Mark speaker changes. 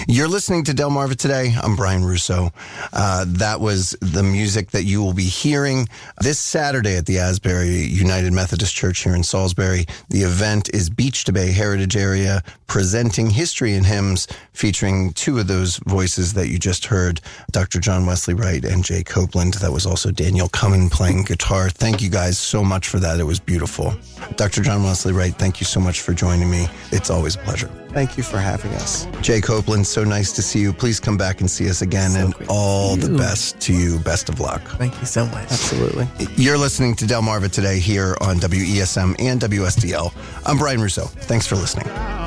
Speaker 1: You're listening to Delmarva Today. I'm Brian Russo. That was the music that you will be hearing this Saturday at the Asbury United Methodist Church here in Salisbury. The event is Beach to Bay Heritage Area, presenting history and hymns, featuring two of those voices that you just heard, Dr. John Wesley Wright and Jay Copeland. That was also Daniel Cummin playing guitar. Thank you guys so much for that. It was beautiful. Dr. John Wesley Wright, thank you so much for joining me. It's always a pleasure.
Speaker 2: Thank you for having us.
Speaker 1: Jay Copeland, so nice to see you. Please come back and see us again, and all the best to you. Best of luck.
Speaker 2: Thank you so much. Absolutely.
Speaker 1: You're listening to Delmarva Today here on WESM and WSDL. I'm Brian Russo. Thanks for listening.